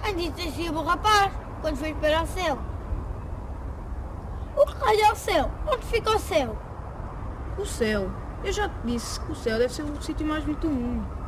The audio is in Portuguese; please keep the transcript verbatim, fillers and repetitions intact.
Antes assim o rapaz, quando foi para o céu. O que raio é o céu? Onde fica o céu? O céu. Eu já te disse que o céu deve ser o sítio mais bonito do mundo.